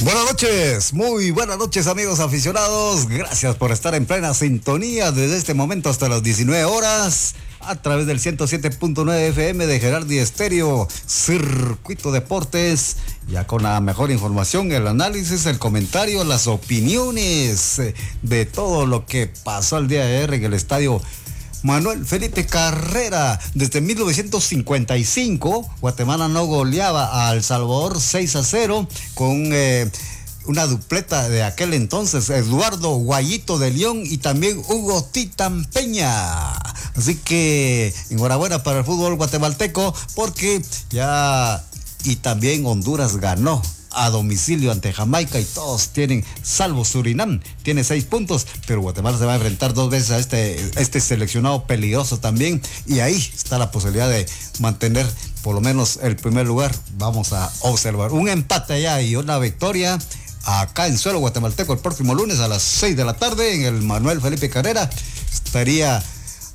Buenas noches, muy buenas noches amigos aficionados, gracias por estar en plena sintonía desde este momento hasta las 19 horas a través del 107.9 FM de Gerardi Estéreo, Circuito Deportes, ya con la mejor información, el análisis, el comentario, las opiniones de todo lo que pasó el día de ayer en el estadio Manuel Felipe Carrera. Desde 1955, Guatemala no goleaba a El Salvador 6-0 con una dupleta de aquel entonces, Eduardo Guayito de León y también Hugo Titán Peña. Así que enhorabuena para el fútbol guatemalteco porque ya, y también Honduras ganó a domicilio ante Jamaica y todos tienen, salvo Surinam, tiene 6 puntos, pero Guatemala se va a enfrentar 2 veces a este seleccionado peligroso también, y ahí está la posibilidad de mantener por lo menos el primer lugar. Vamos a observar un empate allá y una victoria acá en suelo guatemalteco el próximo lunes a las 6 de la tarde en el Manuel Felipe Carrera. Estaría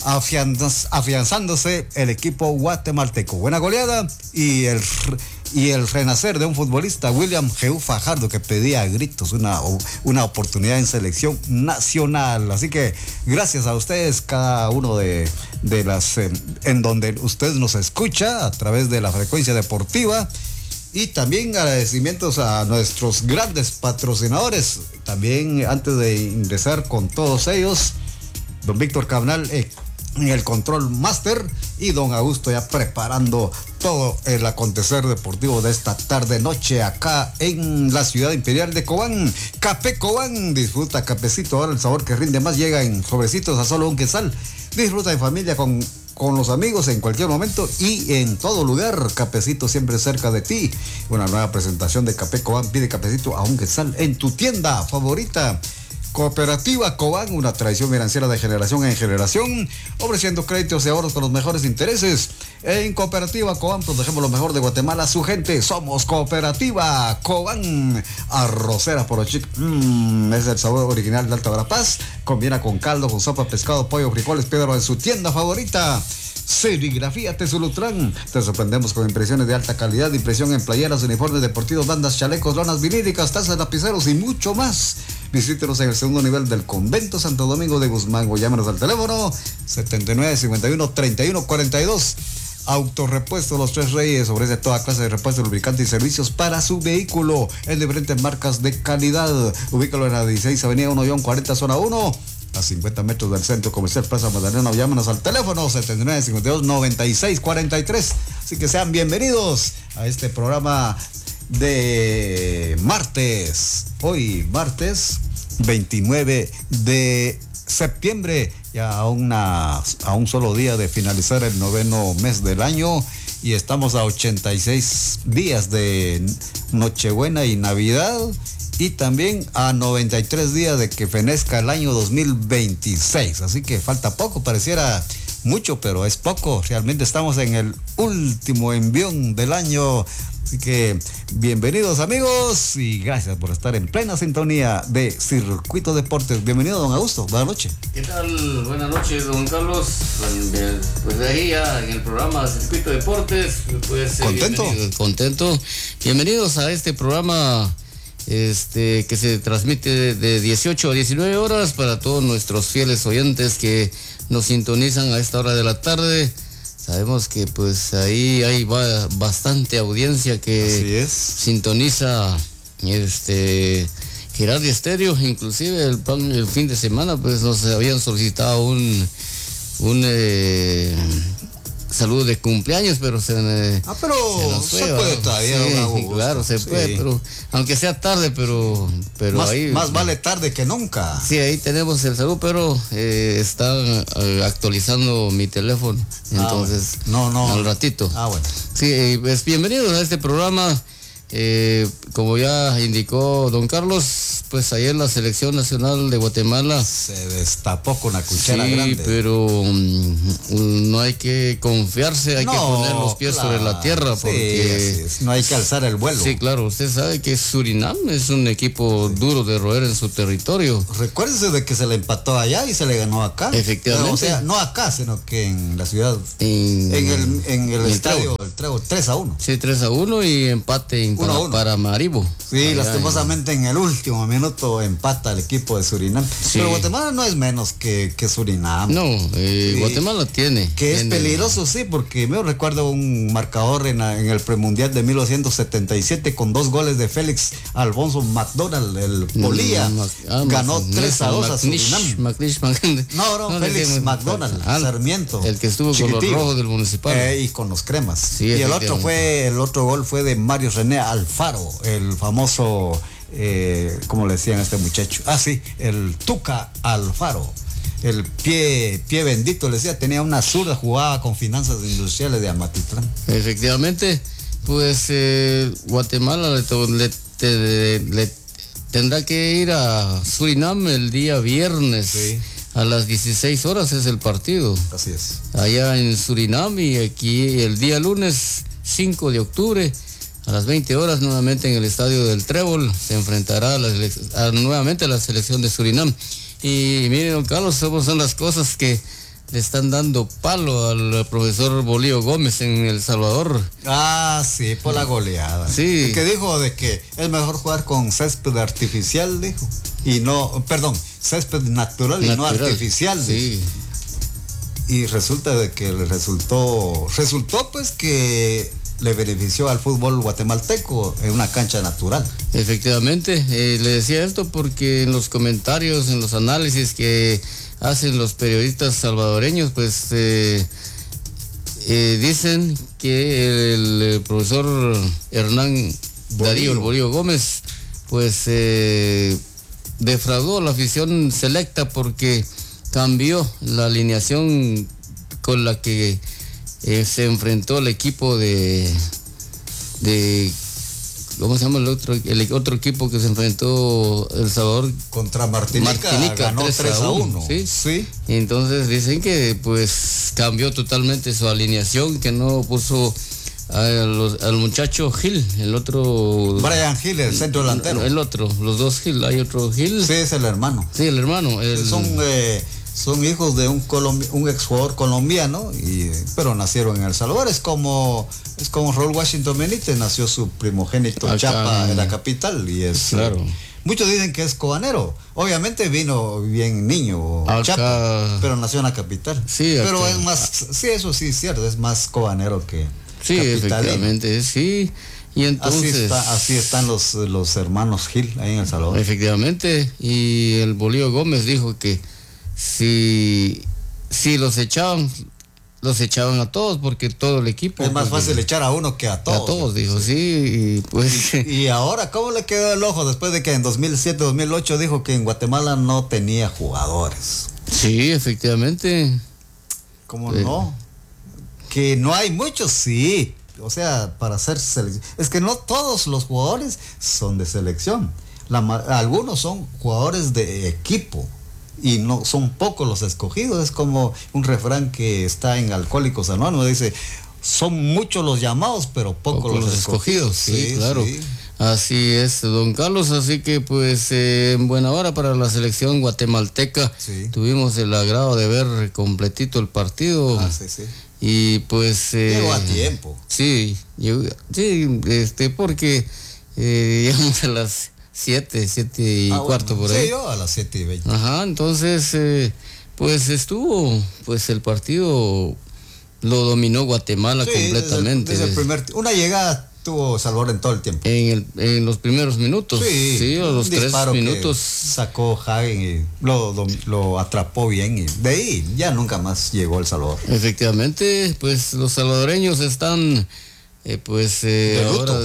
afianzándose el equipo guatemalteco. Buena goleada y el renacer de un futbolista, William G. Fajardo, que pedía a gritos una oportunidad en selección nacional. Así que gracias a ustedes, cada uno de las en donde usted nos escucha a través de la frecuencia deportiva, y también agradecimientos a nuestros grandes patrocinadores. También, antes de ingresar con todos ellos, don Víctor Cabral en el control master y don Augusto ya preparando todo el acontecer deportivo de esta tarde noche acá en la ciudad imperial de Cobán. Café Cobán, disfruta cafecito, ahora el sabor que rinde más, llega en sobrecitos a solo un quetzal. Disfruta en familia con los amigos en cualquier momento y en todo lugar. Cafecito siempre cerca de ti. Una nueva presentación de Café Cobán, pide cafecito a un quetzal en tu tienda favorita. Cooperativa Cobán, una tradición financiera de generación en generación, ofreciendo créditos y ahorros con los mejores intereses. En Cooperativa Cobán protegemos lo mejor de Guatemala a su gente. Somos Cooperativa Cobán. Arrocera Porochic, es el sabor original de Alta Verapaz. Combina con caldo, con sopa, pescado, pollo, frijoles, piedra en su tienda favorita. Serigrafía Tesulutrán. Te sorprendemos con impresiones de alta calidad, impresión en playeras, uniformes deportivos, bandas, chalecos, lonas vinílicas, tazas, lapiceros y mucho más. Visítenos en el segundo nivel del Convento Santo Domingo de Guzmán o llámenos al teléfono 7951-3142. Autorepuesto Los Tres Reyes ofrece toda clase de repuestos, lubricantes y servicios para su vehículo en diferentes marcas de calidad. Ubícalo en la 16 Avenida 1-40 Zona 1. A 50 metros del Centro Comercial Plaza Magdalena. Llámanos al teléfono 7952-9643. Así que sean bienvenidos a este programa de martes. Hoy martes 29 de septiembre, ya a un solo día de finalizar el 9º mes del año, y estamos a 86 días de Nochebuena y Navidad, y también a 93 días de que fenezca el año 2026. Así que falta poco, pareciera mucho, pero es poco. Realmente estamos en el último envión del año. Así que bienvenidos amigos y gracias por estar en plena sintonía de Circuito Deportes. Bienvenido don Augusto, buenas noches. ¿Qué tal? Buenas noches don Carlos. Pues de ahí ya en el programa Circuito Deportes. Pues, contento. Bienvenidos a este programa que se transmite de 18 a 19 horas para todos nuestros fieles oyentes que nos sintonizan a esta hora de la tarde. Sabemos que pues ahí hay bastante audiencia que sintoniza Gerardi Estéreo. Inclusive el fin de semana pues nos habían solicitado un saludo de cumpleaños, pero se puede todavía. Sí, claro, se puede, pero aunque sea tarde, pero ahí más vale tarde que nunca. Sí, ahí tenemos el saludo, pero están actualizando mi teléfono, entonces no al ratito. Bueno. Sí, pues bienvenidos a este programa. Como ya indicó don Carlos, pues ayer la selección nacional de Guatemala se destapó con la cuchara grande. Sí, pero no hay que confiarse, hay que poner los pies sobre la tierra, porque no hay que alzar el vuelo. Sí, claro, usted sabe que Surinam es un equipo duro de roer en su territorio. Recuérdese de que se le empató allá y se le ganó acá. Efectivamente. O sea, no acá, sino que en la ciudad, en el estadio, el Trébol, 3-1. Sí, 3-1 y empate en Paramaribo. Sí, lastimosamente en el último minuto empata el equipo de Surinam. Sí. Pero Guatemala no es menos que Surinam. No, Guatemala tiene. Es peligroso, sí, porque me recuerdo un marcador en el premundial de 1977 con 2 goles de Félix Alfonso McDonald, el Bolía. Ganó 3-2 a Surinam. Félix McDonald, Sarmiento. El que estuvo con los rojos del Municipal. Y con los cremas. Sí, y el otro gol fue de Mario René Alfaro, el famoso, ¿cómo le decían a este muchacho? El Tuca Alfaro. El pie bendito, le decía, tenía una zurda, jugaba con Finanzas Industriales de Amatitlán. Efectivamente, pues Guatemala le tendrá que ir a Surinam el día viernes. Sí. A las 16 horas es el partido. Así es. Allá en Surinam, y aquí el día lunes 5 de octubre a las 20 horas nuevamente en el estadio del Trébol se enfrentará nuevamente a la selección de Surinam. Y miren, don Carlos, son las cosas que le están dando palo al profesor Bolío Gómez en El Salvador. Sí, por la goleada. Sí. Que dijo de que es mejor jugar con césped artificial, dijo. Césped natural y no artificial. Sí. Y resulta de que le resultó pues que le benefició al fútbol guatemalteco en una cancha natural. Efectivamente, le decía esto porque en los comentarios, en los análisis que hacen los periodistas salvadoreños, pues dicen que el profesor Hernán Darío el Bolío Gómez, pues defraudó a la afición selecta porque cambió la alineación con la que se enfrentó el equipo de ¿cómo se llama el otro equipo que se enfrentó El Salvador? Contra Martinica ganó 3-1. Sí. Entonces dicen que pues cambió totalmente su alineación, que no puso al muchacho Gil, el otro... Brian Gil, el centro delantero. Los dos Gil, hay otro Gil. Sí, es el hermano. Sí, el hermano. Son hijos de un exjugador colombiano, pero nacieron en El Salvador. Es como Raúl Washington Benítez, nació su primogénito Chapa en la capital. Y es claro. Muchos dicen que es cobanero. Obviamente vino bien niño Chapa, pero nació en la capital. Sí, pero es más, sí, eso sí es cierto, es más cobanero que sí, capitalino. Efectivamente, sí. Y entonces así están los hermanos Gil ahí en El Salvador. Efectivamente, y el Bolío Gómez dijo que si los echaban a todos, porque todo el equipo... Es más fácil echar a uno que a todos. A todos, dijo, sí, y pues... Y ahora, ¿cómo le quedó el ojo después de que en 2007, 2008 dijo que en Guatemala no tenía jugadores? Sí, efectivamente. ¿Cómo no? Que no hay muchos, sí. O sea, para hacer selección. Es que no todos los jugadores son de selección. Algunos son jugadores de equipo. Y no son pocos los escogidos. Es como un refrán que está en Alcohólicos Anónimos, dice, son muchos los llamados, pero pocos los escogidos. Sí, claro. Sí. Así es, don Carlos. Así que pues en buena hora para la selección guatemalteca. Sí. Tuvimos el agrado de ver completito el partido. Sí. Y pues llegó a tiempo. Sí, porque llegamos a las 7:15 por ahí. Sí, yo a las 7:20. Ajá, entonces pues estuvo, pues el partido lo dominó Guatemala completamente. Desde el primer, una llegada tuvo Salvador en todo el tiempo. En los primeros minutos. Sí, a los 3 minutos. Sacó Hagen y lo atrapó bien, y de ahí ya nunca más llegó El Salvador. Efectivamente, pues los salvadoreños están ahora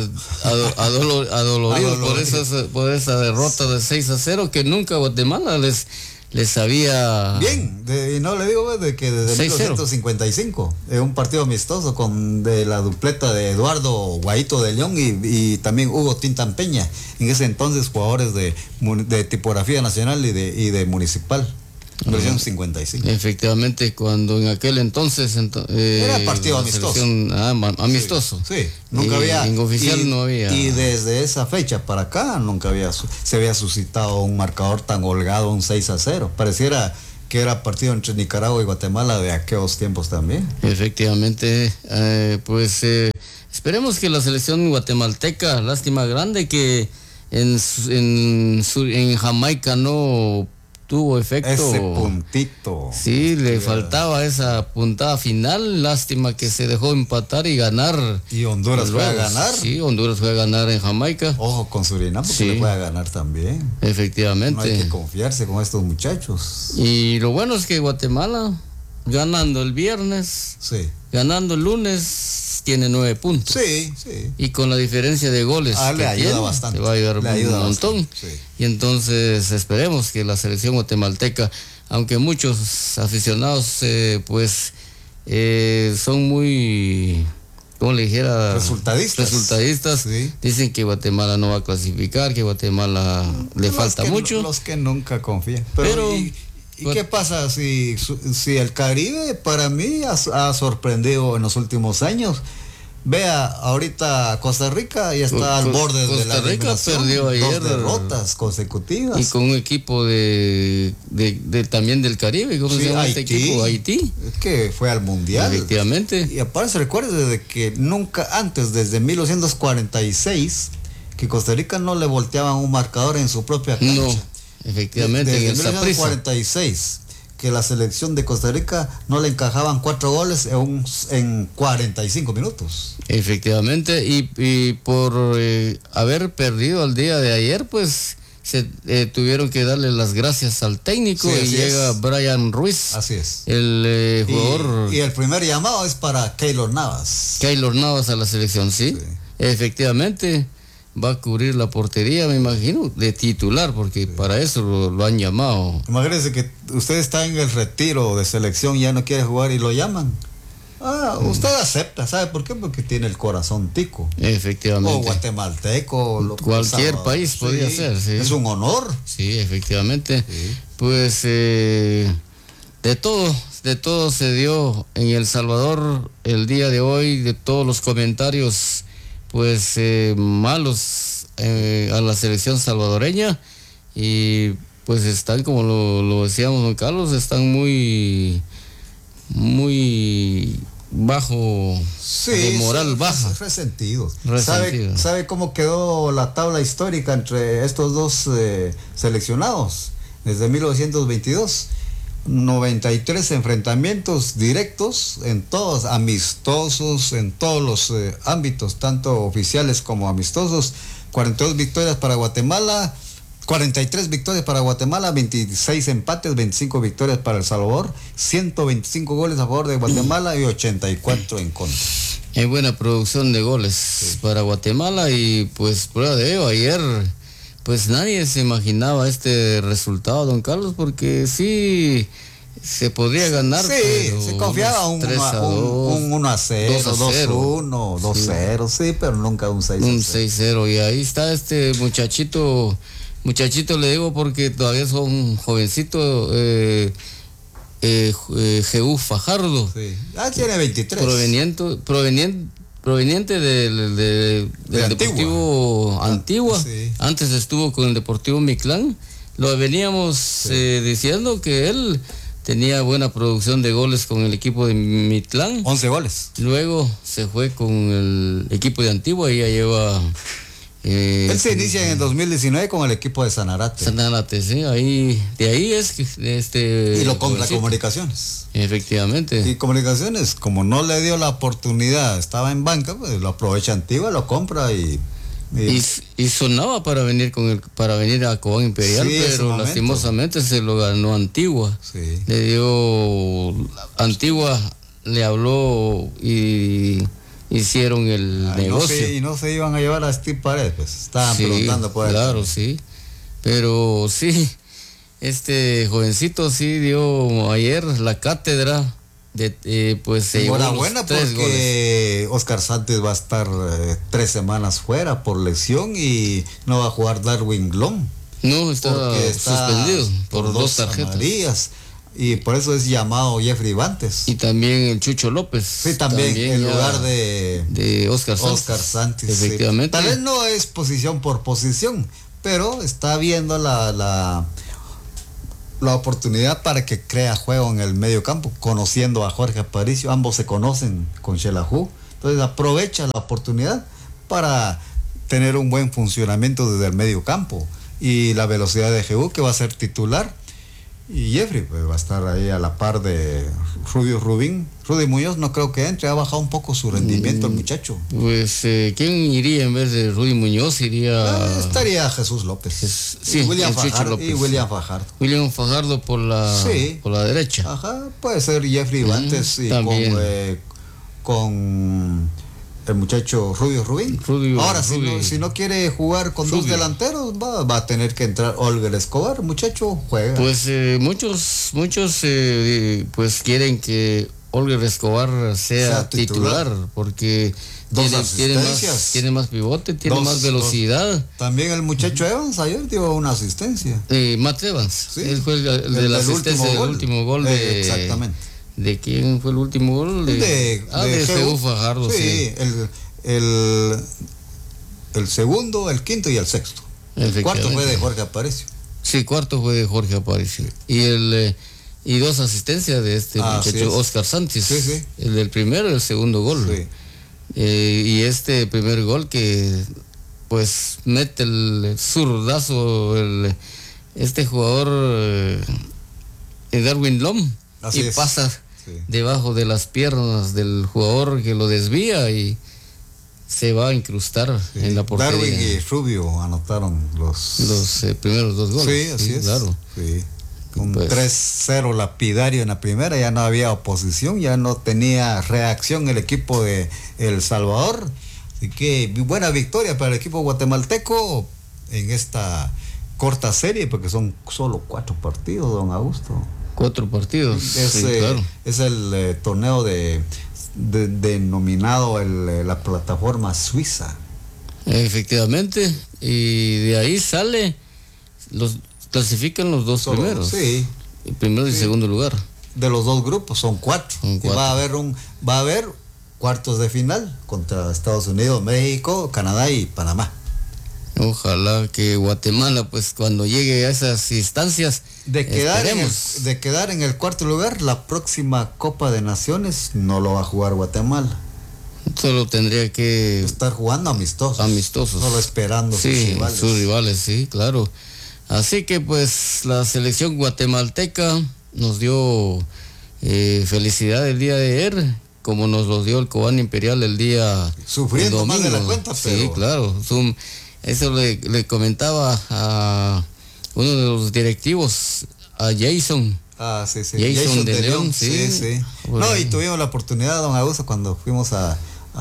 adoloridos por esa derrota de 6-0 que nunca Guatemala les les había... Bien, no le digo de que desde 1955, un partido amistoso de la dupleta de Eduardo Guaito de León y también Hugo Tintan Peña, en ese entonces jugadores de tipografía nacional y de municipal. Versión 55. Efectivamente, cuando en aquel entonces era partido amistoso. Amistoso. Sí, nunca había. En oficial no había. Y desde esa fecha para acá nunca se había suscitado un marcador tan holgado, un 6-0. Pareciera que era partido entre Nicaragua y Guatemala de aquellos tiempos también. Efectivamente, esperemos que la selección guatemalteca, lástima grande que en Jamaica no tuvo efecto. Ese puntito. Sí, le faltaba esa puntada final. Lástima que se dejó empatar y ganar. ¿Y Honduras fue a ganar? Sí, Honduras fue a ganar en Jamaica. Ojo con Surinam, porque le fue a ganar también. Efectivamente. No hay que confiarse con estos muchachos. Y lo bueno es que Guatemala, ganando el viernes, ganando el lunes, tiene 9 puntos. Sí. Y con la diferencia de goles le ayuda bastante. Le va a ayudar un montón. Sí. Y entonces esperemos que la selección guatemalteca, aunque muchos aficionados son muy, ¿cómo le dijera? Resultadistas. Sí. Dicen que Guatemala no va a clasificar, que Guatemala le falta mucho. Los que nunca confían. Pero ¿Y qué pasa si el Caribe para mí ha sorprendido en los últimos años? Vea, ahorita Costa Rica ya está al borde de la eliminación. Costa Rica perdió ayer 2 derrotas consecutivas. Y con un equipo también del Caribe, ¿cómo se llama este equipo? Haití. Que fue al Mundial. Efectivamente. Y aparte se recuerda desde que nunca antes, desde 1946, que Costa Rica no le volteaban un marcador en su propia cancha. No. Efectivamente, desde 1946 que la selección de Costa Rica no le encajaban 4 goles en 45 minutos. Efectivamente, y por haber perdido el día de ayer, pues tuvieron que darle las gracias al técnico, y llega Brian Ruiz. Así es. El jugador. Y el primer llamado es para Keylor Navas. Keylor Navas a la selección, sí. Efectivamente. Va a cubrir la portería, me imagino, de titular, porque para eso lo han llamado. Imagínense que usted está en el retiro de selección, ya no quiere jugar y lo llaman. Usted acepta, ¿sabe por qué? Porque tiene el corazón tico. Efectivamente. O guatemalteco. Cualquier país podría ser, sí. Es un honor. Sí, efectivamente. Sí. Pues de todo se dio en El Salvador el día de hoy, de todos los comentarios malos a la selección salvadoreña, y pues están, como lo decíamos, don Carlos, están muy bajo, de moral baja. Resentidos. ¿Sabe cómo quedó la tabla histórica entre estos dos seleccionados? Desde 1922. 93 enfrentamientos directos, en todos amistosos, en todos los ámbitos, tanto oficiales como amistosos. 42 victorias para Guatemala, 43 victorias para Guatemala, 26 empates, 25 victorias para El Salvador, 125 goles a favor de Guatemala y 84 en contra. Hay buena producción de goles para Guatemala, y pues prueba de ello, ayer pues nadie se imaginaba este resultado, don Carlos, porque sí se podría ganar. Sí, se confiaba un 1-0, 2-1, 2-0, sí, pero nunca un 6-0. Un 6-0, y ahí está este muchachito le digo porque todavía es un jovencito, Jehú Fajardo. Sí. Tiene 23. Proveniente del Deportivo Antigua. Sí. Antes estuvo con el Deportivo Mictlán. Lo veníamos diciendo que él tenía buena producción de goles con el equipo de Mictlán. 11 goles. Luego se fue con el equipo de Antigua y ya lleva... él se inicia en el 2019 con el equipo de Sanarate. Sí. De ahí es que y lo compra Comunicaciones. Efectivamente. Y Comunicaciones, como no le dio la oportunidad, estaba en banca, pues lo aprovecha Antigua, lo compra y sonaba para venir a Cobán Imperial, pero lastimosamente se lo ganó Antigua. Sí. Antigua le habló y hicieron el negocio. Y no se iban a llevar a Steve Paredes, pues estaban preguntando por él. Claro, sí. Pero sí, este jovencito sí dio ayer la cátedra de pues se llevó enhorabuena porque Oscar Santos va a estar 3 semanas fuera por lesión y no va a jugar Darwin Glom. No, está suspendido por 2 tarjetas amarillas. Y por eso es llamado Jeffrey Bantes. Y también el Chucho López. Sí, también en lugar de Oscar Santos. Efectivamente. Sí. Tal vez no es posición por posición, pero está viendo la oportunidad para que crea juego en el medio campo, conociendo a Jorge Aparicio. Ambos se conocen con Xelajú. Entonces aprovecha la oportunidad para tener un buen funcionamiento desde el medio campo. Y la velocidad de Jehú, que va a ser titular. Y Jeffrey pues va a estar ahí a la par de Rudy Rubín. Rudy Muñoz no creo que entre, ha bajado un poco su rendimiento el muchacho. Pues ¿quién iría en vez de Rudy Muñoz? Estaría Jesús López. Sí, William Fajardo. López, y William Fajardo. William Fajardo por la derecha. Ajá, puede ser Jeffrey Bantes y con el muchacho Rudy Rubín. Ahora, si no quiere jugar con dos delanteros, va a tener que entrar Olger Escobar. Muchacho, juega. Pues muchos pues quieren que Olger Escobar sea titular porque tiene más pivote, tiene más velocidad. También el muchacho Evans ayer dio una asistencia. Matt Evans, sí. Él fue el de la asistencia del último gol exactamente. ¿De quién fue el último gol? De Jehú Fajardo. Sí, el segundo, el quinto y el sexto. El cuarto fue de Jorge Aparicio. Sí, cuarto fue de Jorge Aparicio. Y 2 asistencias de este muchacho Oscar Santos. Sí. El del primero y el segundo gol. Sí. Y este primer gol que pues mete el zurdazo este jugador Darwin Lom. Así pasa debajo de las piernas del jugador que lo desvía y se va a incrustar en la portería. Darwin y Rubio anotaron los primeros 2 goles. Sí, así es. Claro. Sí. Un 3-0 lapidario en la primera, ya no había oposición, ya no tenía reacción el equipo de El Salvador. Así que buena victoria para el equipo guatemalteco en esta corta serie, porque son solo 4 partidos, don Augusto. 4 partidos. Claro. Es el torneo denominado la plataforma suiza. Efectivamente, y de ahí clasifican los 2 primeros. Sí. El primero y segundo lugar. De los 2 grupos, son 4. Y va a haber cuartos de final contra Estados Unidos, México, Canadá y Panamá. Ojalá que Guatemala, pues cuando llegue a esas instancias, de quedar en el cuarto lugar, la próxima Copa de Naciones no lo va a jugar Guatemala. Solo tendría que estar jugando amistosos. Solo esperando sus rivales, sí, claro. Así que pues la selección guatemalteca nos dio felicidad el día de ayer, como nos lo dio el Cobán Imperial el día sufriendo domingo. Más de la cuenta, pero sí, claro. Eso le comentaba a uno de los directivos, a Jason. Sí. Jason de León, sí. Bueno. No, y tuvimos la oportunidad, don Augusto, cuando fuimos a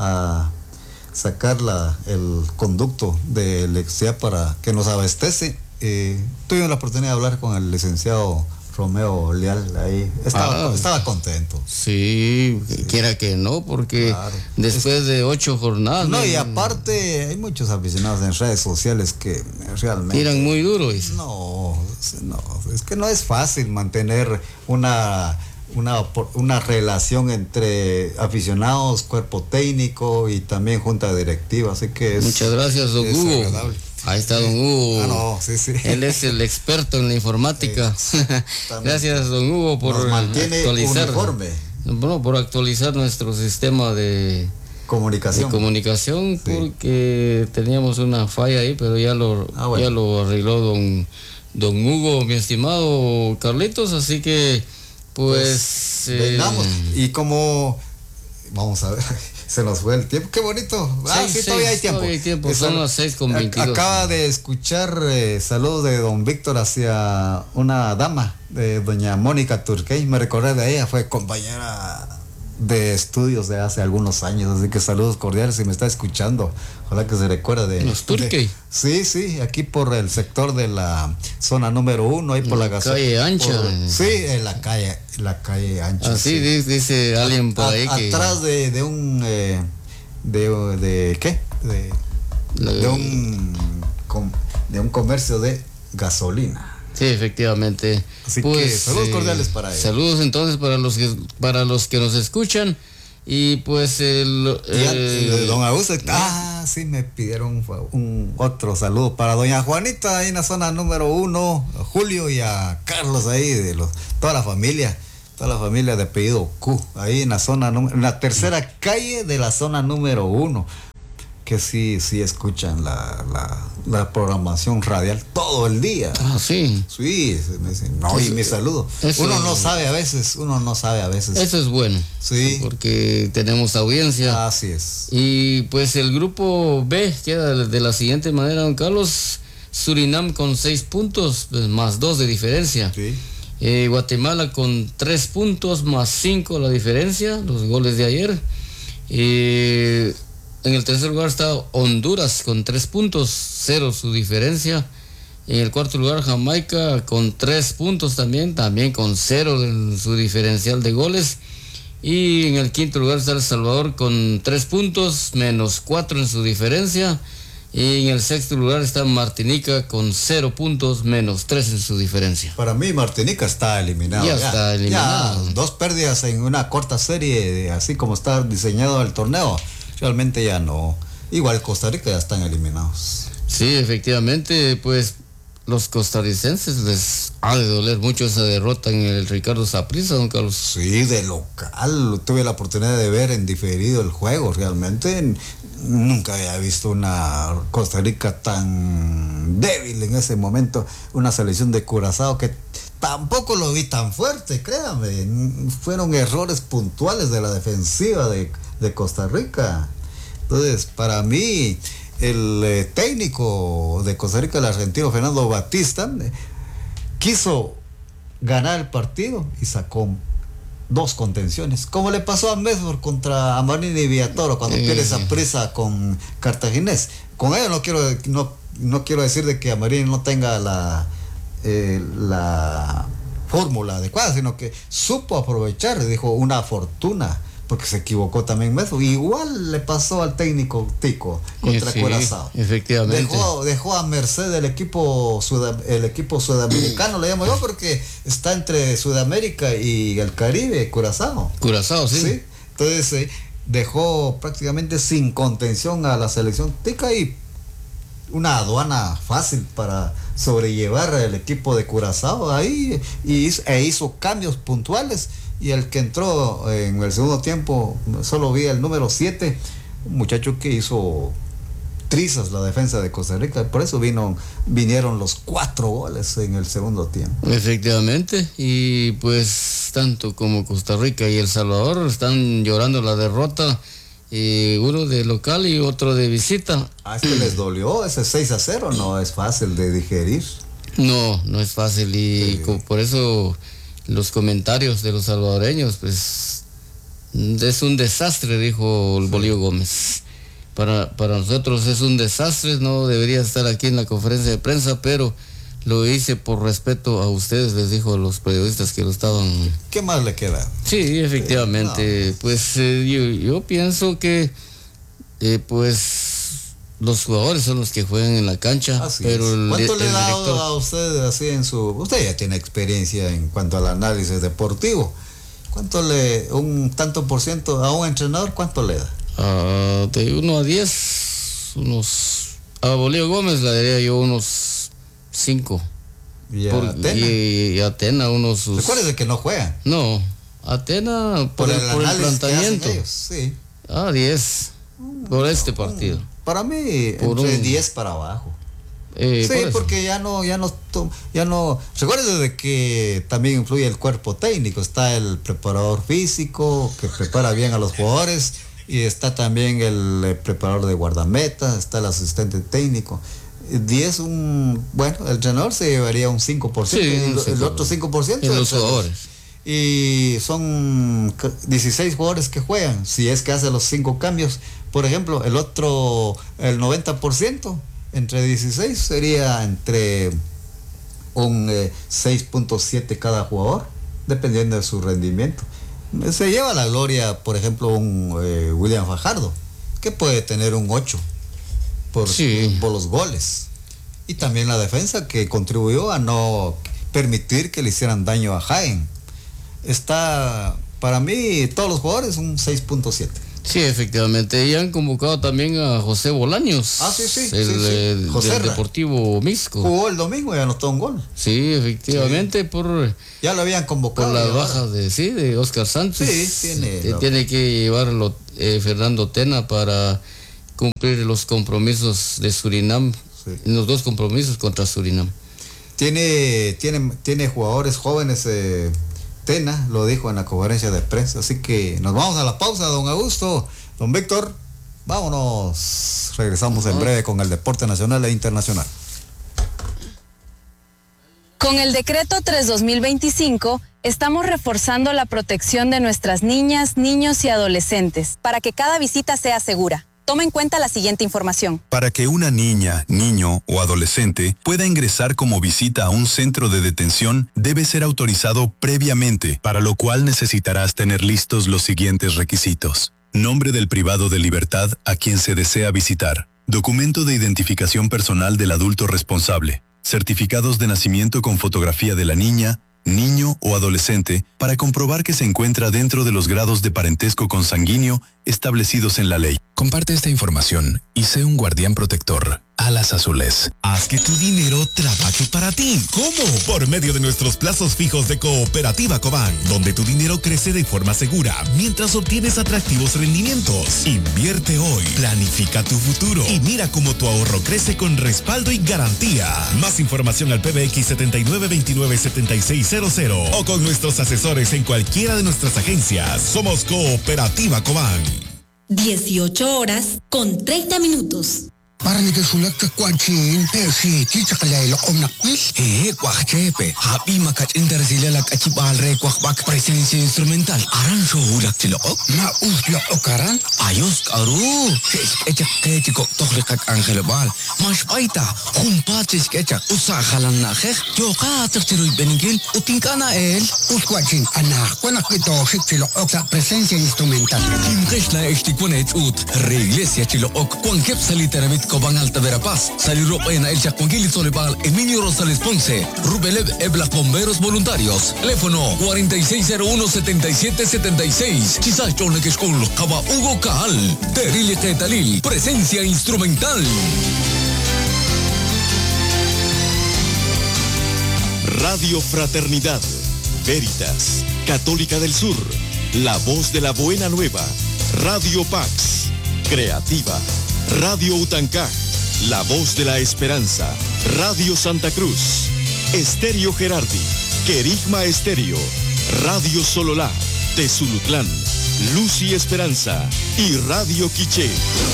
sacar el conducto de electricidad para que nos abastece. Tuvimos la oportunidad de hablar con el licenciado Romeo Leal ahí. Estaba contento. Sí, quiera que no, porque después de 8 jornadas. No, y aparte hay muchos aficionados en redes sociales que realmente tiran muy duro. No, es que no es fácil mantener una relación entre aficionados, cuerpo técnico y también junta directiva, así que muchas gracias, don Hugo. Agradable. Ahí está don Hugo. Sí. Él es el experto en la informática. Gracias, don Hugo, por actualizar. Por actualizar nuestro sistema de comunicación. Porque teníamos una falla ahí, pero ya lo arregló don Hugo, mi estimado Carlitos, así que pues vengamos. Y como vamos a ver, se nos fue el tiempo, qué bonito. Todavía hay tiempo. Son las 6:22. Acaba de escuchar saludos de don Víctor hacia una dama, de doña Mónica Turquey. Me recordé de ella, fue compañera de estudios de hace algunos años, así que saludos cordiales si me está escuchando. Ojalá que se recuerde de los Turkey. Sí, aquí por el sector de la zona número 1, ahí por la calle ancha. Sí, en la calle ancha. Así sí. Dice alguien por ahí que atrás de un de ¿qué? De un comercio de gasolina. Sí, efectivamente. Así pues, que saludos cordiales para ellos. Saludos entonces para los que nos escuchan. Y pues don Augusto, sí me pidieron un otro saludo para doña Juanita ahí en la zona número 1, Julio, y a Carlos ahí toda la familia de apellido Q, ahí en la tercera calle de la zona número 1. Que sí escuchan la programación radial todo el día. Sí. Sí, y mi saludo. Uno no sabe a veces. Eso es bueno. Sí. Porque tenemos audiencia. Así es. Y pues el grupo B queda de la siguiente manera, don Carlos. Surinam con 6 puntos, pues, más 2 de diferencia. Sí. Guatemala con 3 puntos, más 5 la diferencia, los goles de ayer. En el tercer lugar está Honduras con 3 puntos, 0 su diferencia. En el cuarto lugar Jamaica con 3 puntos también con 0 en su diferencial de goles. Y en el quinto lugar está El Salvador con 3 puntos, menos 4 en su diferencia. Y en el sexto lugar está Martinica con 0 puntos, menos 3 en su diferencia. Para mí Martinica está eliminado. Ya está eliminado. Ya 2 pérdidas en una corta serie, así como está diseñado el torneo. Realmente ya no. Igual Costa Rica ya están eliminados. Sí, efectivamente, pues los costarricenses les ha de doler mucho esa derrota en el Ricardo Saprissa, don Carlos. Sí, de local. Tuve la oportunidad de ver en diferido el juego. Realmente nunca había visto una Costa Rica tan débil en ese momento. Una selección de Curazao que tampoco lo vi tan fuerte, créame. Fueron errores puntuales de la defensiva de Costa Rica. Entonces, para mí, el técnico de Costa Rica, el argentino Fernando Batista, quiso ganar el partido y sacó 2 contenciones, como le pasó a Medford contra Amarini y Villatoro cuando pierde esa prisa con Cartaginés. Con ello no quiero decir de que Amarini no tenga la fórmula adecuada, sino que supo aprovechar, dijo, una fortuna, porque se equivocó también Medford. Igual le pasó al técnico Tico contra Curazao. Efectivamente. Dejó a merced el equipo sudamericano, le llamo yo, porque está entre Sudamérica y el Caribe, Curazao. Curazao, sí. Entonces dejó prácticamente sin contención a la selección tica y una aduana fácil para sobrellevar el equipo de Curazao ahí, e hizo cambios puntuales. Y el que entró en el segundo tiempo, solo vi el número 7, un muchacho que hizo trizas la defensa de Costa Rica. Por eso vinieron los 4 goles en el segundo tiempo. Efectivamente, y pues tanto como Costa Rica y El Salvador están llorando la derrota, uno de local y otro de visita. Es que les dolió ese 6-0, no es fácil de digerir. No es fácil, y por eso los comentarios de los salvadoreños, pues es un desastre, dijo el Bolío Gómez. Para nosotros es un desastre, no debería estar aquí en la conferencia de prensa, pero lo hice por respeto a ustedes, les dijo a los periodistas que lo estaban. ¿Qué más le queda? Sí, efectivamente, pues yo pienso que pues los jugadores son los que juegan en la cancha. Pero ¿cuánto le da a usted así usted ya tiene experiencia en cuanto al análisis deportivo? ¿Cuánto un tanto por ciento a un entrenador, cuánto le da? De 1 a 10, a Bolívar Gómez le daría yo unos 5. ¿Y a Atena? Y Atena unos... Recuerde que no juega. No, Atena por el planteamiento. Sí. 10 por este partido. Para mí, entre 10 para abajo. Porque ya no. Recuerde de que también influye el cuerpo técnico. Está el preparador físico que prepara bien a los jugadores, y está también el preparador de guardameta, está el asistente técnico. 10, el entrenador se llevaría un 5%, el otro 5% en los jugadores. y son 16 jugadores que juegan, si es que hace los 5 cambios. Por ejemplo, el 90%, entre 16 sería entre un 6.7 cada jugador, dependiendo de su rendimiento. Se lleva la gloria, por ejemplo, un William Fajardo, que puede tener un 8 por los goles. Y también la defensa, que contribuyó a no permitir que le hicieran daño a Jaén. Está, para mí, todos los jugadores un 6.7. Sí, efectivamente. Y han convocado también a José Bolaños. El del Deportivo Misco. Jugó el domingo y anotó un gol. Sí, efectivamente, ya lo habían convocado. Por las bajas de Oscar Sánchez. Sí, tiene que llevarlo Fernando Tena para cumplir los compromisos de Surinam. Sí. Los 2 compromisos contra Surinam. Tiene jugadores jóvenes. Tena lo dijo en la conferencia de prensa. Así que nos vamos a la pausa, don Augusto. Don Víctor, vámonos. Regresamos en breve con el deporte nacional e internacional. Con el decreto 3/2025, estamos reforzando la protección de nuestras niñas, niños y adolescentes para que cada visita sea segura. Toma en cuenta la siguiente información. Para que una niña, niño o adolescente pueda ingresar como visita a un centro de detención, debe ser autorizado previamente, para lo cual necesitarás tener listos los siguientes requisitos: nombre del privado de libertad a quien se desea visitar, documento de identificación personal del adulto responsable, certificados de nacimiento con fotografía de la niña, niño o adolescente para comprobar que se encuentra dentro de los grados de parentesco consanguíneo establecidos en la ley. Comparte esta información y sé un guardián protector. Alas Azules. Haz que tu dinero trabaje para ti. ¿Cómo? Por medio de nuestros plazos fijos de Cooperativa Cobán, donde tu dinero crece de forma segura mientras obtienes atractivos rendimientos. Invierte hoy, planifica tu futuro y mira cómo tu ahorro crece con respaldo y garantía. Más información al PBX 79297600 o con nuestros asesores en cualquiera de nuestras agencias. Somos Cooperativa Cobán. 18 horas con 30 minutos. Parang sulak ka kwachin persi kichakalay om nakwis kwak chepe happy makat inter sila lak achibal re kwak bak presencia instrumental aran so hulak sila ma usla okaran ayos karu echak kechiko tokhlikat angel bal mas paita humpatis kechak usakhalan nakh joka tertiru beningil utinkana el uskwachin ana kwanak ito sila oksa presencia instrumental Kimkeshla estikwanet ut reiglesia chilo ok kwankep saliteramit Cobán Alta Verapaz, Saliró en el Chaconguil Solebal, Emilio Rosales Ponce, Rubelev Ebla Bomberos Voluntarios, teléfono 4601-7776, Quizás Chorneque School, Caba Hugo Caal, Terile Tetalil, presencia instrumental. Radio Fraternidad, Veritas, Católica del Sur, La Voz de la Buena Nueva, Radio Pax, Creativa, Radio Utancá, La Voz de la Esperanza, Radio Santa Cruz, Estéreo Gerardi, Querigma Estéreo, Radio Sololá, Tezulutlán, Luz y Esperanza y Radio Quiché.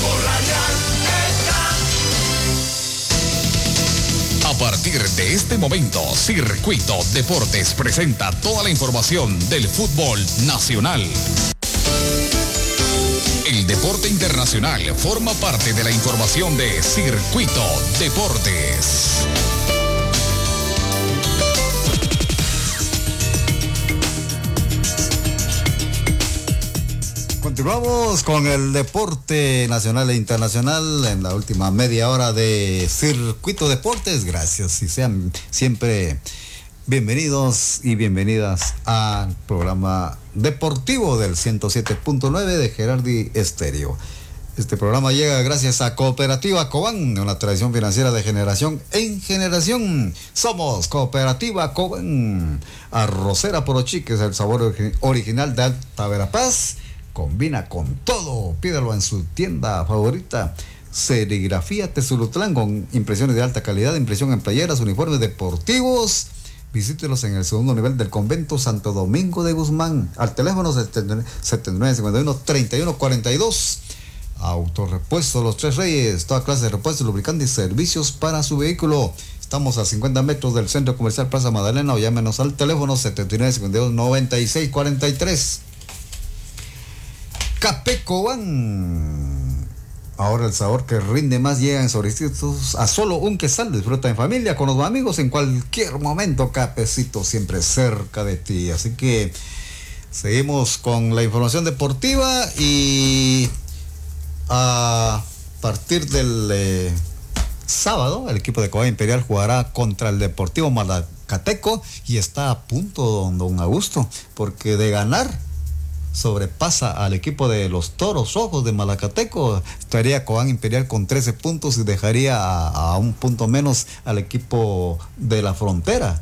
A partir de este momento, Circuito Deportes presenta toda la información del fútbol nacional. El deporte internacional forma parte de la información de Circuito Deportes. Continuamos con el deporte nacional e internacional en la última media hora de Circuito Deportes. Gracias y sean siempre bienvenidos y bienvenidas al programa deportivo del 107.9 de Gerardi Estéreo. Este programa llega gracias a Cooperativa Cobán, una tradición financiera de generación en generación. Somos Cooperativa Cobán. Arrocera Porochi, que es el sabor original de Alta Verapaz. Combina con todo. Pídalo en su tienda favorita. Serigrafía Tezulutlán con impresiones de alta calidad, impresión en playeras, uniformes deportivos. Visítelos en el segundo nivel del convento Santo Domingo de Guzmán, al teléfono 7951-3142. Autorepuesto Los Tres Reyes, toda clase de repuestos, lubricantes y servicios para su vehículo. Estamos a 50 metros del Centro Comercial Plaza Magdalena, o llámenos al teléfono 7952-9643. Café Cobán. Ahora el sabor que rinde más llega en sobrecitos a solo un quesal. Disfruta en familia, con los amigos, en cualquier momento. Cafecito siempre cerca de ti. Así que seguimos con la información deportiva y a partir del sábado el equipo de Cobán Imperial jugará contra el Deportivo Malacateco y está a punto don Augusto, porque de ganar sobrepasa al equipo de los Toros Rojos de Malacateco. Estaría Cobán Imperial con 13 puntos y dejaría a un punto menos al equipo de la Frontera.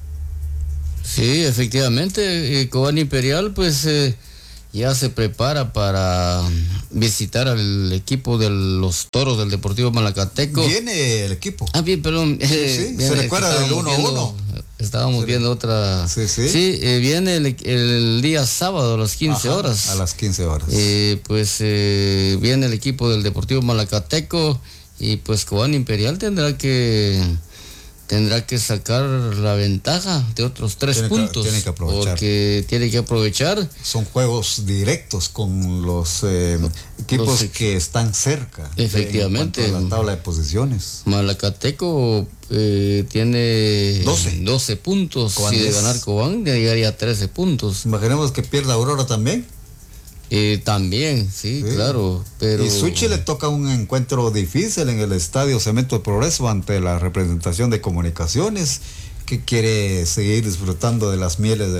Sí, efectivamente, Cobán Imperial pues ya se prepara para visitar al equipo de los Toros del Deportivo Malacateco. Viene el equipo. Bien, perdón. Sí, se recuerda del 1-1. Estábamos viendo otra. Sí, viene el día sábado a las 15 horas. A las 15 horas. Viene el equipo del Deportivo Malacateco y pues Cobán Imperial tendrá que sacar la ventaja de otros 3 puntos. Tiene que aprovechar. Porque tiene que aprovechar. Son juegos directos con los equipos que están cerca. Efectivamente. En la tabla de posiciones. Malacateco tiene 12 puntos. Cobán y de ganar Cobán llegaría a 13 puntos. Imaginemos que pierda Aurora también. También, sí, claro. Pero... Y Suchi le toca un encuentro difícil en el Estadio Cemento de Progreso ante la representación de Comunicaciones, que quiere seguir disfrutando de las mieles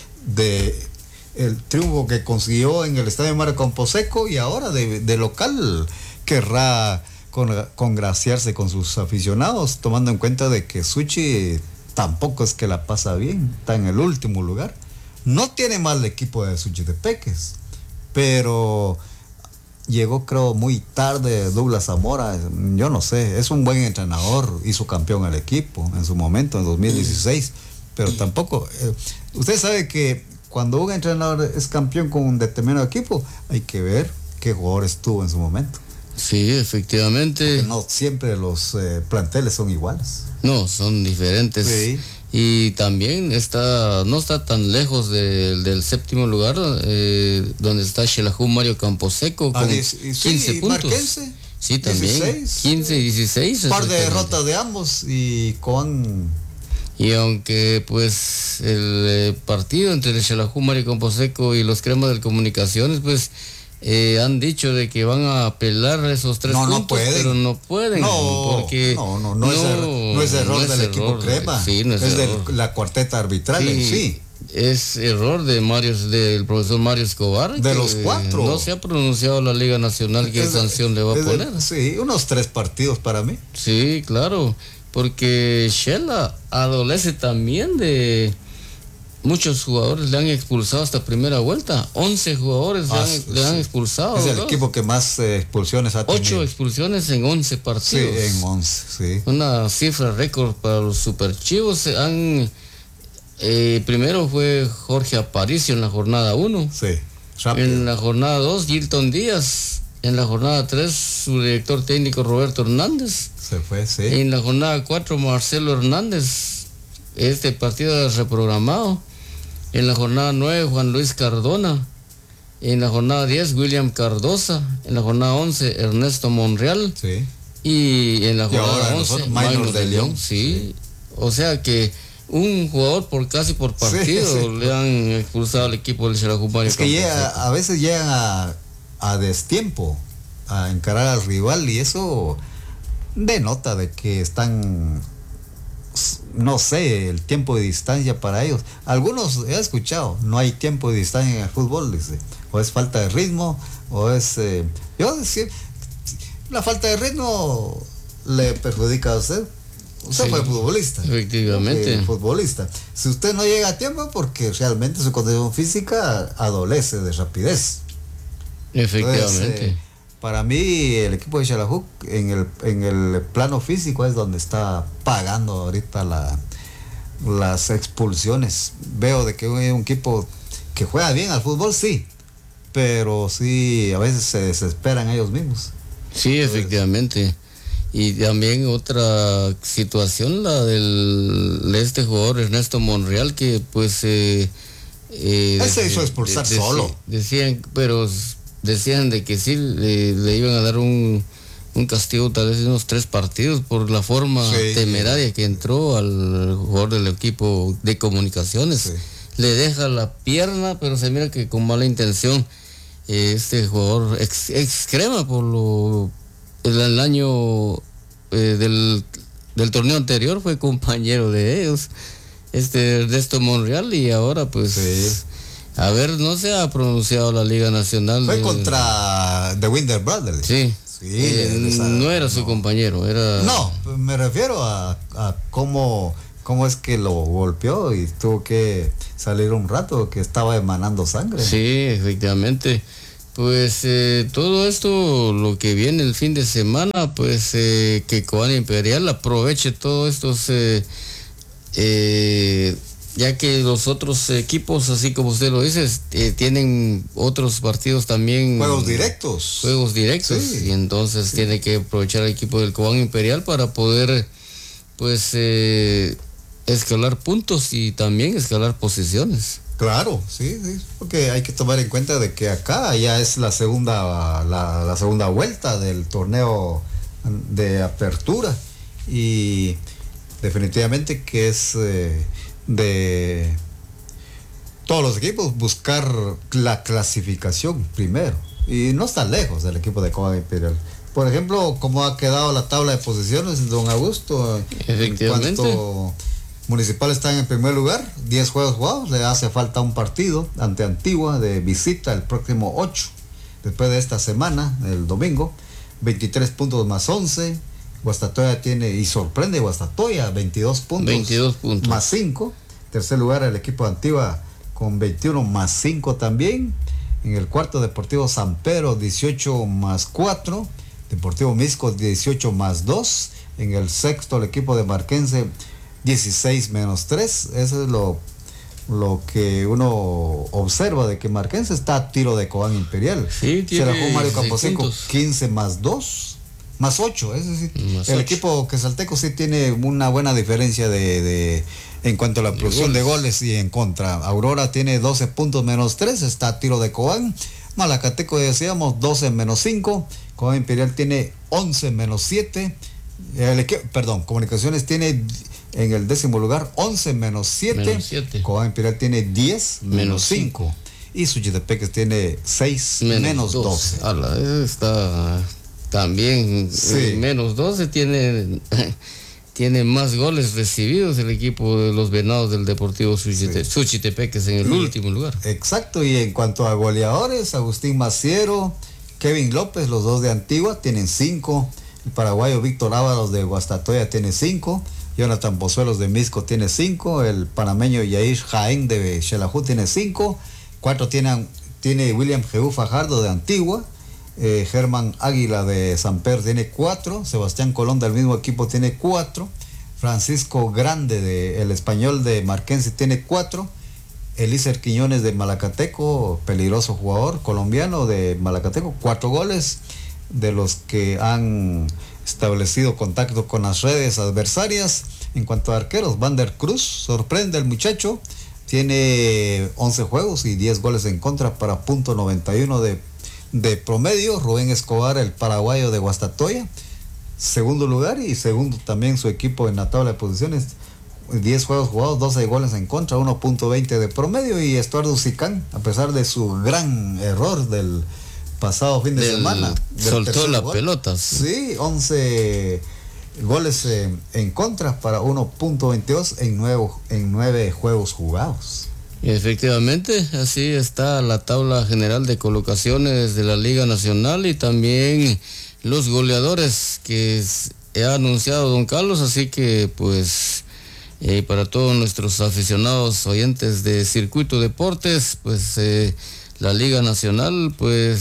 de el triunfo que consiguió en el Estadio Mario Camposeco, y ahora de local querrá congraciarse con sus aficionados, tomando en cuenta de que Suchi tampoco es que la pasa bien, está en el último lugar. No tiene mal el equipo de Suchitepeques, pero llegó creo muy tarde Douglas Zamora. Yo no sé, es un buen entrenador, hizo campeón al equipo en su momento en 2016, pero tampoco usted sabe que cuando un entrenador es campeón con un determinado equipo hay que ver qué jugadores tuvo en su momento. Sí, efectivamente. Porque no siempre los planteles son iguales. No, son diferentes. Sí. Y también no está tan lejos del séptimo lugar, donde está Xelajú Mario Camposeco con 15 puntos. Marquense, sí, también 16, 15 y 16. Un par de derrotas de ambos y con... Y aunque pues el partido entre el Xelajú Mario Camposeco y los Cremas de Comunicaciones pues han dicho de que van a apelar esos 3 puntos, pero no pueden. Porque no es error del equipo Crema, sí, no es de la cuarteta arbitral, sí. Es error del profesor Mario Escobar. De los 4. No se ha pronunciado la Liga Nacional qué sanción le va a poner. Sí, unos 3 partidos para mí. Sí, claro, porque Shela adolece también de... Muchos jugadores le han expulsado hasta primera vuelta. 11 jugadores le han expulsado. Es el equipo que más expulsiones ha tenido. 8 expulsiones en 11 partidos. Sí, en 11, sí. Una cifra récord para los superchivos. Primero fue Jorge Aparicio en la jornada 1. Sí, rápido. En la jornada 2, Gilton Díaz. En la jornada 3, su director técnico Roberto Hernández. Se fue, sí. En la jornada 4, Marcelo Hernández. Este partido es reprogramado. En la jornada 9, Juan Luis Cardona. En la jornada 10, William Cardosa. En la jornada 11, Ernesto Monreal. Sí. Y en la jornada 11, Maynor de León. Sí. O sea que un jugador por partido le han expulsado al equipo del Xelajú Mario. Es que a veces llegan a destiempo a encarar al rival, y eso denota de que están... No sé, el tiempo de distancia para ellos. Algunos he escuchado, no hay tiempo de distancia en el fútbol, dice. O es falta de ritmo, o es... yo decía, la falta de ritmo le perjudica a usted. Usted fue futbolista. Efectivamente. Futbolista. Si usted no llega a tiempo, porque realmente su condición física adolece de rapidez. Efectivamente. Entonces, para mí, el equipo de Xelajú en el plano físico es donde está pagando ahorita las expulsiones. Veo de que es un equipo que juega bien al fútbol, sí, pero sí, a veces se desesperan ellos mismos. Sí, efectivamente. Y también otra situación, la de este jugador Ernesto Monreal, que pues... él se hizo expulsar solo. Decían de que sí le iban a dar un castigo tal vez de unos 3 partidos por la forma temeraria que entró al jugador del equipo de Comunicaciones. Sí. Le deja la pierna, pero se mira que con mala intención este jugador excrema por el año del torneo anterior, fue compañero de ellos, Ernesto Monreal, y ahora pues a ver, no se ha pronunciado la Liga Nacional. Fue contra The Winder Brothers. Sí. No era su compañero, era... No, me refiero a cómo es que lo golpeó y tuvo que salir un rato, que estaba emanando sangre. Sí, efectivamente. Pues todo esto, lo que viene el fin de semana, pues que Cobán Imperial aproveche todos estos, ya que los otros equipos, así como usted lo dice, tienen otros partidos también. Juegos directos, sí. Y entonces tiene que aprovechar el equipo del Cobán Imperial para poder, pues, escalar puntos y también escalar posiciones. Claro, sí, porque hay que tomar en cuenta de que acá ya es la segunda vuelta del torneo de apertura, y definitivamente que es de todos los equipos buscar la clasificación primero, y no está lejos del equipo de Cobán Imperial. Por ejemplo, como ha quedado la tabla de posiciones, don Augusto, efectivamente. En cuanto Municipal está en primer lugar, 10 juegos jugados, le hace falta un partido ante Antigua de visita el próximo 8, después de esta semana, el domingo, 23 puntos más 11, Guastatoya tiene, y sorprende Guastatoya, 22 puntos más 5, tercer lugar el equipo de Antigua con 21 más 5 también, en el cuarto Deportivo San Pedro 18 más 4, Deportivo Misco 18 más 2, en el sexto el equipo de Marquense 16 menos 3, eso es lo que uno observa, de que Marquense está a tiro de Cobán Imperial. Sí, se la jugó Mario Camposeco 15 más 2, más 8, es decir, el equipo quesalteco sí tiene una buena diferencia de en cuanto a la producción de goles y en contra. Aurora tiene 12 puntos menos 3, está a tiro de Cobán. Malacateco, decíamos, 12 menos 5, Cobán Imperial tiene 11 menos 7, Comunicaciones tiene en el 10º lugar 11 menos 7, Cobán Imperial tiene 10 menos 5, y Suchitepeques tiene 6 menos 12. Está también menos 12, tiene más goles recibidos el equipo de los Venados del Deportivo Suchitepeques en el último lugar. Exacto, y en cuanto a goleadores, Agustín Maciero, Kevin López, los dos de Antigua, tienen 5, el paraguayo Víctor Ábalos de Guastatoya tiene 5, Jonathan Pozuelos de Misco tiene 5, el panameño Yair Jaén de Xelajú tiene 5, 4 tiene William Jeú Fajardo de Antigua, Germán Águila de San Pedro tiene 4, Sebastián Colón del mismo equipo tiene 4, Francisco Grande de El Español de Marquense tiene 4, Elícer Quiñones de Malacateco, peligroso jugador colombiano de Malacateco, 4 goles, de los que han establecido contacto con las redes adversarias. En cuanto a arqueros, Vander Cruz, sorprende el muchacho, tiene 11 juegos y 10 goles en contra para .91 de promedio. Rubén Escobar, el paraguayo de Guastatoya, segundo lugar, y segundo también su equipo en la tabla de posiciones, 10 juegos jugados, 12 goles en contra, 1.20 de promedio. Y Estuardo Sicán, a pesar de su gran error del pasado fin de semana, soltó la pelota. Sí, 11 goles en contra para 1.22 en 9 juegos jugados. Efectivamente, así está la tabla general de colocaciones de la Liga Nacional, y también los goleadores que ha anunciado don Carlos, así que pues para todos nuestros aficionados oyentes de Circuito Deportes, pues la Liga Nacional pues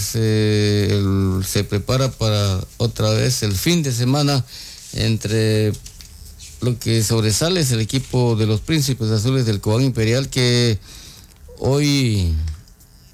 se prepara para otra vez el fin de semana. Entre lo que sobresale es el equipo de los Príncipes Azules del Cobán Imperial, que hoy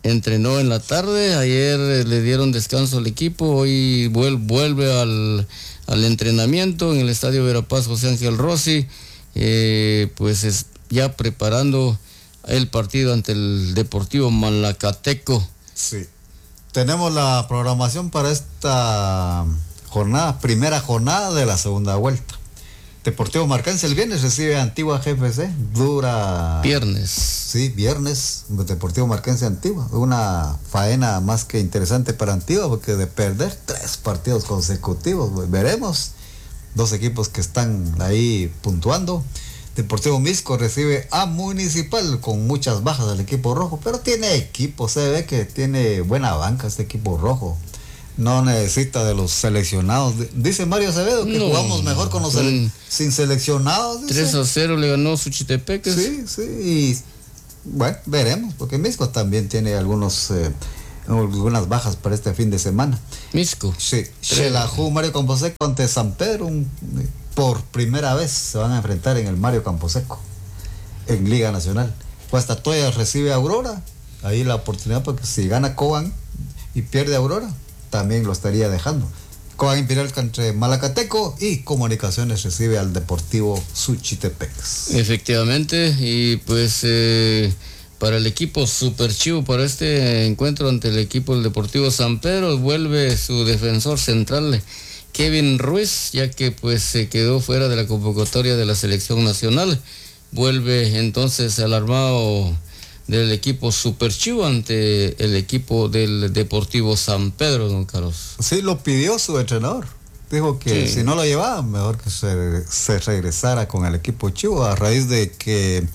entrenó en la tarde, ayer le dieron descanso al equipo, hoy vuelve al entrenamiento en el Estadio Verapaz José Ángel Rossi, pues es ya preparando el partido ante el Deportivo Malacateco. Sí. Tenemos la programación para esta jornada, primera jornada de la segunda vuelta. Deportivo Marquense el viernes recibe a Antigua GFC, dura... Viernes. Sí, viernes, Deportivo Marquense Antigua. Una faena más que interesante para Antigua, porque de perder 3 partidos consecutivos, veremos. 2 equipos que están ahí puntuando. Deportivo Misco recibe a Municipal con muchas bajas del equipo rojo, pero tiene equipo, se ve que tiene buena banca este equipo rojo. No necesita de los seleccionados. Dice Mario Acevedo que jugamos mejor con los sin seleccionados. 3-0 le ganó Suchitepeques. Sí, y bueno, veremos, porque Misco también tiene algunas bajas para este fin de semana. Misco. Sí, Xelajú, Mario Camposeco ante San Pedro, por primera vez se van a enfrentar en el Mario Camposeco, en Liga Nacional. Guastatoya recibe a Aurora, ahí la oportunidad, porque si gana Cobán y pierde Aurora, también lo estaría dejando. Cobán Imperial entre Malacateco y Comunicaciones recibe al Deportivo Suchitepeques. Efectivamente, y pues para el equipo Super Chivo, para este encuentro ante el equipo del Deportivo San Pedro, vuelve su defensor central Kevin Ruiz, ya que pues se quedó fuera de la convocatoria de la selección nacional. Vuelve entonces al armado del equipo Super Chivo ante el equipo del Deportivo San Pedro, don Carlos. Sí, lo pidió su entrenador. Dijo que si no lo llevaba, mejor que se regresara con el equipo Chivo, a raíz de que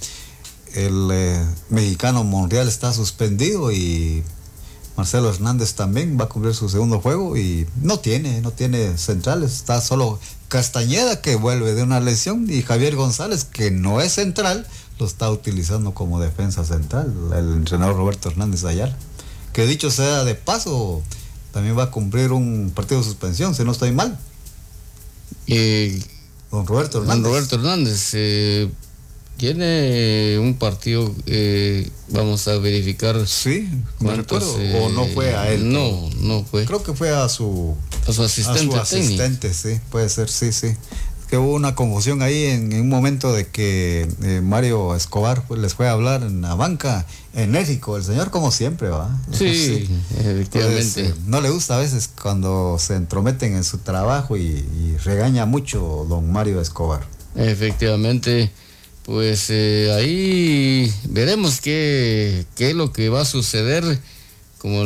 el mexicano Monreal está suspendido y Marcelo Hernández también va a cumplir su segundo juego y no tiene centrales, está solo Castañeda, que vuelve de una lesión, y Javier González, que no es central, lo está utilizando como defensa central, el entrenador Roberto Hernández Ayala, que dicho sea de paso, también va a cumplir un partido de suspensión, si no estoy mal. Don Roberto Hernández. Don Roberto Hernández tiene un partido, vamos a verificar. Sí, no recuerdo, o no fue a él. No fue. Creo que fue a su asistente. A su asistente, sí, puede ser, sí. Que hubo una confusión ahí en un momento de que Mario Escobar les fue a hablar en la banca, enérgico, el señor como siempre, ¿va? Sí, efectivamente. Entonces, no le gusta a veces cuando se entrometen en su trabajo y regaña mucho don Mario Escobar. Efectivamente, pues ahí veremos qué es lo que va a suceder, como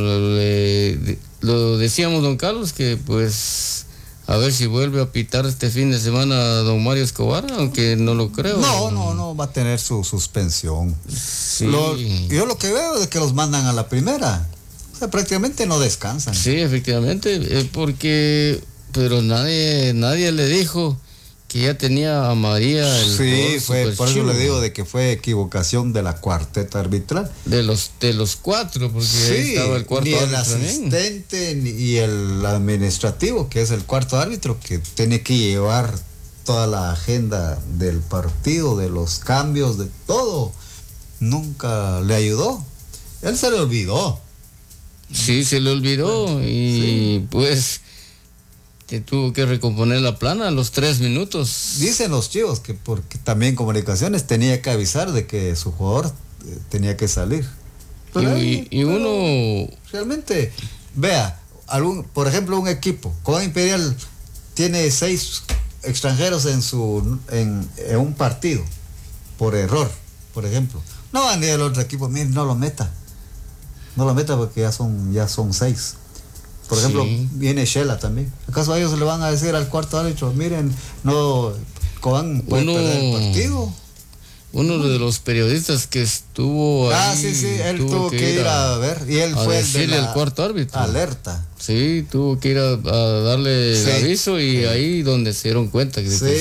lo decíamos, don Carlos, que pues a ver si vuelve a pitar este fin de semana don Mario Escobar, aunque no lo creo. No, va a tener su suspensión. Sí. Yo lo que veo es que los mandan a la primera. O sea, prácticamente no descansan. Sí, efectivamente, pero nadie le dijo que ya tenía a María el sí, fue por eso le digo de que fue equivocación de la cuarteta arbitral. De los 4, porque sí, ahí estaba el cuarto ni árbitro. El asistente y el administrativo, que es el cuarto árbitro, que tiene que llevar toda la agenda del partido, de los cambios, de todo. Nunca le ayudó. Él se le olvidó. Sí, se le olvidó y pues que tuvo que recomponer la plana a los 3 minutos. Dicen los chivos que porque también Comunicaciones tenía que avisar de que su jugador tenía que salir. Pero uno realmente, vea, por ejemplo, un equipo, Cobán Imperial tiene 6 extranjeros en un partido, por error, por ejemplo. No van a ir al otro equipo, miren, no lo meta porque ya son 6. Por ejemplo, viene Shela también. ¿Acaso a ellos le van a decir al cuarto árbitro, miren, no, Cobán puede perder el partido? Uno de los periodistas que estuvo ahí. Sí, él tuvo que ir a ver, y él fue el de al cuarto árbitro. Alerta. Sí, tuvo que ir a darle el aviso y ahí donde se dieron cuenta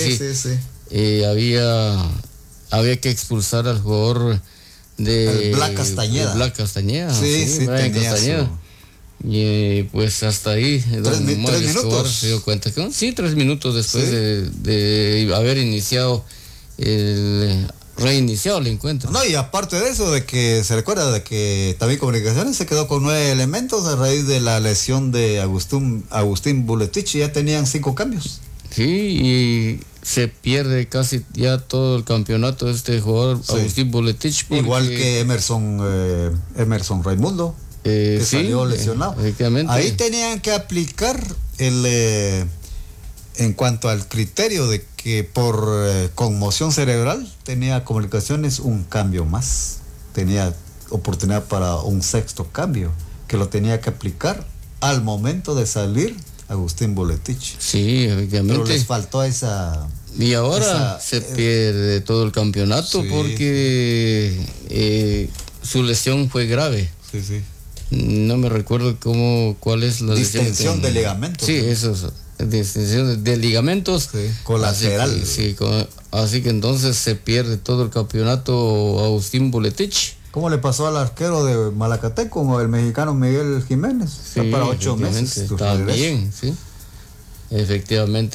que había que expulsar al jugador de Black Castañeda. Sí, tenía Castañeda. Y pues hasta ahí don Mario Escobar se dio cuenta que 3 minutos después de haber iniciado reiniciado el encuentro. No, y aparte de eso, de que se recuerda de que también Comunicaciones se quedó con 9 elementos a raíz de la lesión de Agustín Buletich, ya tenían 5 cambios. Sí, y se pierde casi ya todo el campeonato de este jugador, sí. Agustín Buletich. Igual que Emerson Raimundo, que sí, salió lesionado. Efectivamente. Ahí tenían que aplicar en cuanto al criterio de que por conmoción cerebral tenía Comunicaciones un cambio más, tenía oportunidad para un 6º cambio, que lo tenía que aplicar al momento de salir Agustín Buletich. Sí, efectivamente. Pero les faltó esa... Y ahora se pierde todo el campeonato, sí, porque su lesión fue grave. Sí, sí. No me recuerdo cuál es la distensión de ligamentos. Sí, eso es. Distensión de ligamentos, sí, colateral. Así que entonces se pierde todo el campeonato Agustín Buletich. ¿Cómo le pasó al arquero de Malacateco, el mexicano Miguel Jiménez? Sí, está para 8 meses. También, sí. Efectivamente.